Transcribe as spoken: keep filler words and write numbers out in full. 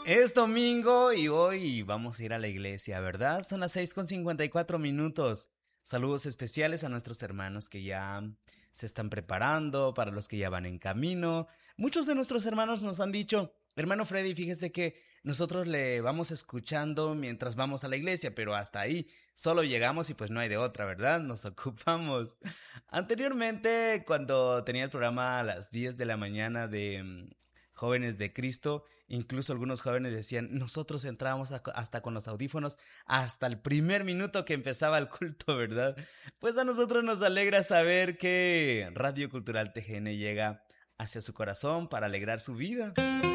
Es domingo y hoy vamos a ir a la iglesia, ¿verdad? Son las seis con cincuenta y cuatro minutos. Saludos especiales a nuestros hermanos que ya se están preparando, para los que ya van en camino. Muchos de nuestros hermanos nos han dicho, hermano Freddy, fíjese que nosotros le vamos escuchando mientras vamos a la iglesia, pero hasta ahí solo llegamos y pues no hay de otra, ¿verdad? Nos ocupamos. Anteriormente, cuando tenía el programa a las diez de la mañana de mm, Jóvenes de Cristo, incluso algunos jóvenes decían, nosotros entrábamos a- hasta con los audífonos hasta el primer minuto que empezaba el culto, ¿verdad? Pues a nosotros nos alegra saber que Radio Cultural T G N llega hacia su corazón para alegrar su vida.